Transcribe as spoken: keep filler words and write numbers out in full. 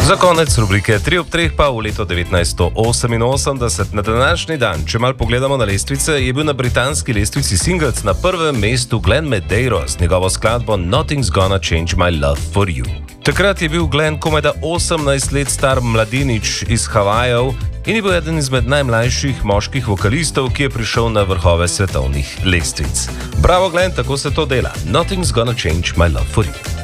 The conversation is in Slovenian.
Za konec rubrike tri ob treh pa v letu devetnajststo oseminosemdeset na današnji dan, če mal pogledamo na lestvice, je bil na britanski lestvici singles na prvem mestu Glenn Medeiros z njegovo skladbo Nothing's Gonna Change My Love For You. Takrat je bil Glenn komajda osemnajst let star mladenič iz Havajev in je bil eden izmed najmlajših moških vokalistov, ki je prišel na vrhove svetovnih lestvic. Bravo Glenn, tako se to dela. Nothing's Gonna Change My Love For You.